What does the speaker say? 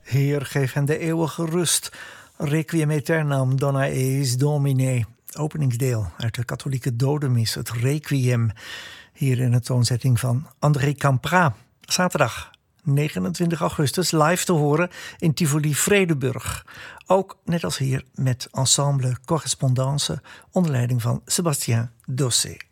Heer, geef hen de eeuwige rust. Requiem aeternam dona eis Domine. Openingsdeel uit de katholieke dodenmis, het Requiem. Hier in de toonzetting van André Campra. Zaterdag 29 augustus live te horen in Tivoli Vredenburg. Ook net als hier met ensemble Correspondance onder leiding van Sébastien Dossé.